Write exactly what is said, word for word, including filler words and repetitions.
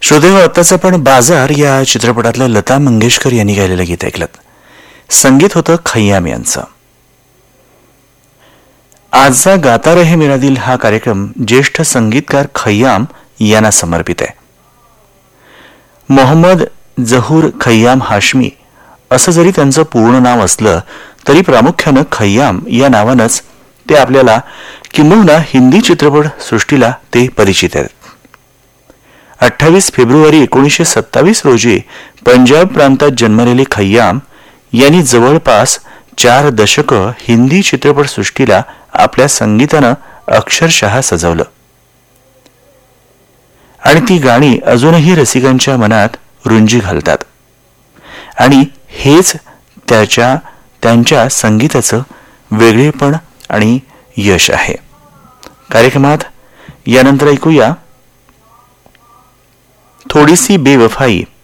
श्रोतेहो, आत्ताच आपण बाजार या चित्रपटातलं लता मंगेशकर यांनी गायलेलं गीत ऐकलं. संगीत होतं खय्याम यांचं. आजचा गाता रहे मेरा दिल हा कार्यक्रम ज्येष्ठ संगीतकार खय्याम यांना समर्पित आहे. मोहम्मद जहूर खय्याम हाशमी असं जरी त्यांचं पूर्ण नाव असलं तरी प्रामुख्यानं खय्याम या नावानंच ते आपल्याला किंबहुना हिंदी चित्रपट सृष्टीला ते परिचित आहेत. अठ्ठावीस फेब्रुवारी एकोणीसशे सत्तावीस रोजी पंजाब प्रांतात जन्मलेले खय्याम यांनी जवळपास चार दशकं हिंदी चित्रपट सृष्टीला आपल्या संगीतानं अक्षरशः सजवलं आणि ती गाणी अजूनही रसिकांच्या मनात रुंजी घालतात. आणि हेच त्याच्या त्यांच्या संगीताचं वेगळेपण आणि यश आहे. कार्यक्रमात यानंतर ऐकूया थोडीसी बेवफाई